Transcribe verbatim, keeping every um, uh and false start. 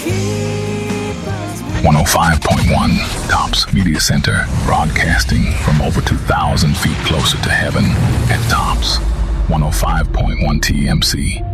one oh five point one Tops Media Center, broadcasting from over two thousand feet closer to heaven at Tops one oh five point one T M C.